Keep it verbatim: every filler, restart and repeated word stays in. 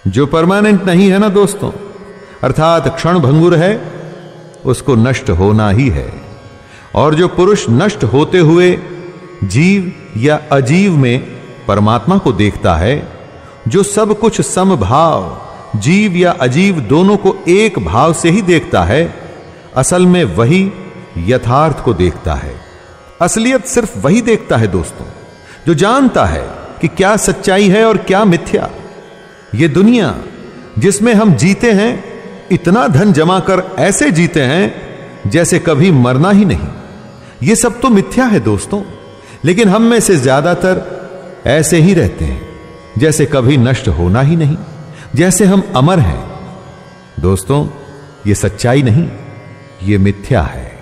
जो परमानेंट नहीं है ना दोस्तों, अर्थात क्षण भंगुर है, उसको नष्ट होना ही है। और जो पुरुष नष्ट होते हुए जीव या अजीव में परमात्मा को देखता है, जो सब कुछ समभाव जीव या अजीव दोनों को एक भाव से ही देखता है, असल में वही यथार्थ को देखता है। असलियत सिर्फ वही देखता है दोस्तों, जो जानता है कि क्या सच्चाई है और क्या मिथ्या। ये दुनिया जिसमें हम जीते हैं, इतना धन जमा कर ऐसे जीते हैं जैसे कभी मरना ही नहीं। ये सब तो मिथ्या है दोस्तों, लेकिन हम में से ज्यादातर ऐसे ही रहते हैं जैसे कभी नष्ट होना ही नहीं, जैसे हम अमर हैं। दोस्तों, ये सच्चाई नहीं, ये मिथ्या है।